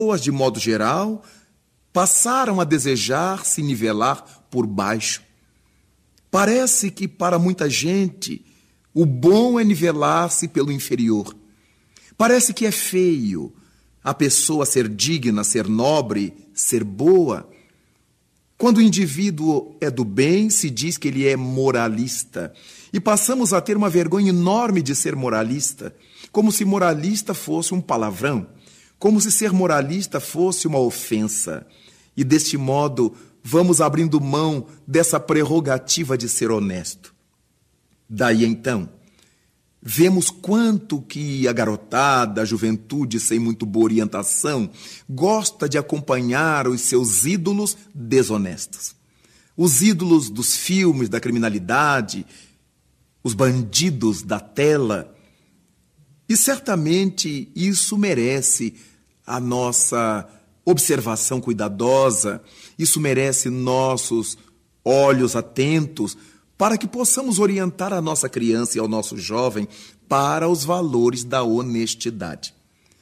pessoas, de modo geral, passaram a desejar se nivelar por baixo. Parece que para muita gente o bom é nivelar-se pelo inferior. Parece que é feio a pessoa ser digna, ser nobre, ser boa. Quando o indivíduo é do bem, se diz que ele é moralista. E passamos a ter uma vergonha enorme de ser moralista, como se moralista fosse um palavrão, como se ser moralista fosse uma ofensa. E deste modo, vamos abrindo mão dessa prerrogativa de ser honesto. Daí então, vemos quanto que a garotada, a juventude sem muito boa orientação, gosta de acompanhar os seus ídolos desonestos. Os ídolos dos filmes, da criminalidade, os bandidos da tela. E certamente isso merece a nossa observação cuidadosa, isso merece nossos olhos atentos, para que possamos orientar a nossa criança e ao nosso jovem para os valores da honestidade.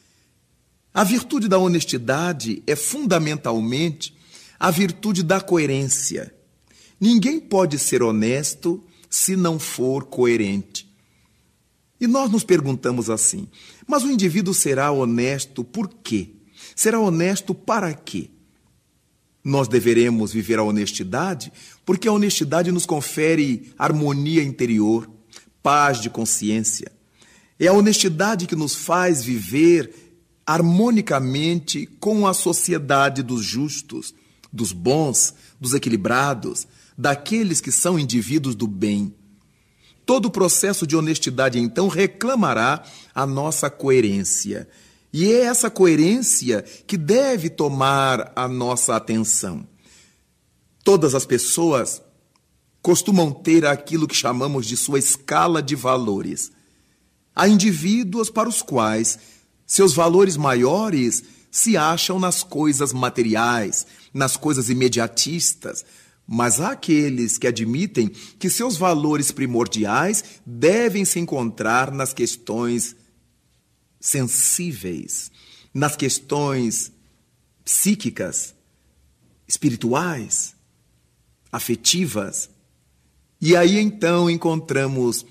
A virtude da honestidade é fundamentalmente a virtude da coerência. Ninguém pode ser honesto se não for coerente. E nós nos perguntamos assim, mas o indivíduo será honesto por quê? Será honesto para quê? Nós deveremos viver a honestidade porque a honestidade nos confere harmonia interior, paz de consciência. É a honestidade que nos faz viver harmonicamente com a sociedade dos justos, dos bons, dos equilibrados, daqueles que são indivíduos do bem. Todo o processo de honestidade, então, reclamará a nossa coerência. E é essa coerência que deve tomar a nossa atenção. Todas as pessoas costumam ter aquilo que chamamos de sua escala de valores. Há indivíduos para os quais seus valores maiores se acham nas coisas materiais, nas coisas imediatistas, mas há aqueles que admitem que seus valores primordiais devem se encontrar nas questões sensíveis, nas questões psíquicas, espirituais, afetivas. E aí então encontramos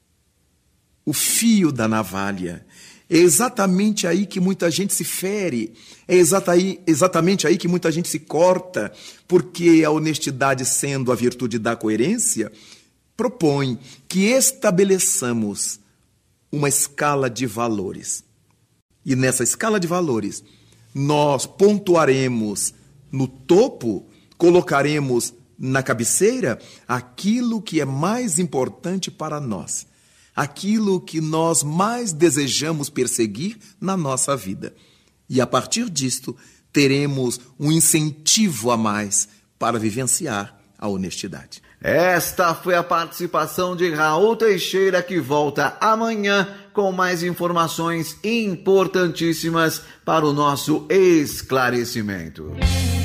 o fio da navalha. É exatamente aí que muita gente se fere, é exatamente aí que muita gente se corta, porque a honestidade, sendo a virtude da coerência, propõe que estabeleçamos uma escala de valores. E nessa escala de valores, nós pontuaremos no topo, colocaremos na cabeceira aquilo que é mais importante para nós, aquilo que nós mais desejamos perseguir na nossa vida. E a partir disto, teremos um incentivo a mais para vivenciar a honestidade. Esta foi a participação de Raul Teixeira, que volta amanhã com mais informações importantíssimas para o nosso esclarecimento.